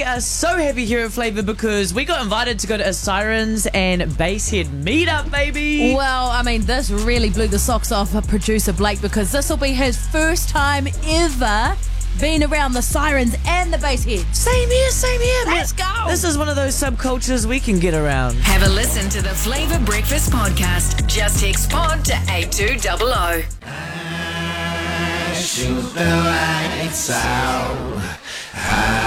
are so happy here at Flavour because we got invited to go to a Sirens and Basshead meetup, baby. Well, I mean, this really blew the socks off of producer Blake because this will be his first time ever being around the Sirens and the Basshead. Same here. Let's go. This is one of those subcultures we can get around. Have a listen to the Flavour Breakfast Podcast. Just text pod to 8200. Shoot the lights out.